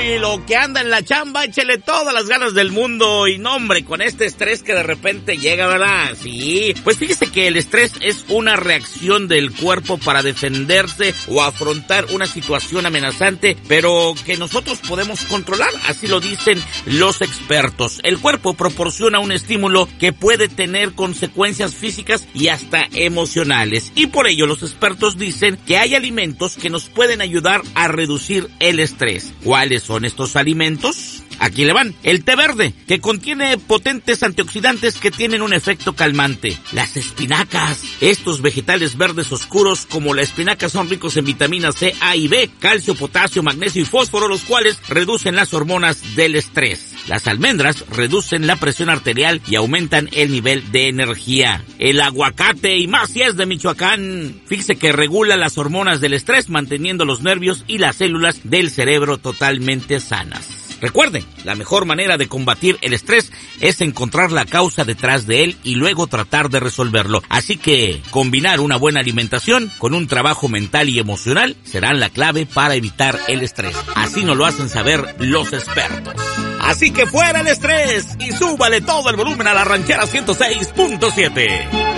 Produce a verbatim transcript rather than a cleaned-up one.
lo que anda en la chamba, échele todas las ganas del mundo. Y no, hombre, con este estrés que de repente llega, ¿verdad? Sí, pues fíjese que el estrés es una reacción del cuerpo para defenderse o afrontar una situación amenazante, pero que nosotros podemos controlar, así lo dicen los expertos. El cuerpo proporciona un estímulo que puede tener consecuencias físicas y hasta emocionales, y por ello los expertos dicen que hay alimentos que nos pueden ayudar a reducir el estrés. ¿Cuáles son estos alimentos? Aquí le van. El té verde, que contiene potentes antioxidantes que tienen un efecto calmante. Las espinacas. Estos vegetales verdes oscuros como la espinaca son ricos en vitaminas C, A y B, calcio, potasio, magnesio y fósforo, los cuales reducen las hormonas del estrés. Las almendras reducen la presión arterial y aumentan el nivel de energía. El aguacate, y más si es de Michoacán. Fíjese que regula las hormonas del estrés, manteniendo los nervios y las células del cerebro totalmente sanas. Recuerden, la mejor manera de combatir el estrés es encontrar la causa detrás de él y luego tratar de resolverlo. Así que combinar una buena alimentación con un trabajo mental y emocional serán la clave para evitar el estrés. Así nos lo hacen saber los expertos. Así que fuera el estrés y súbale todo el volumen a la ranchera ciento seis punto siete.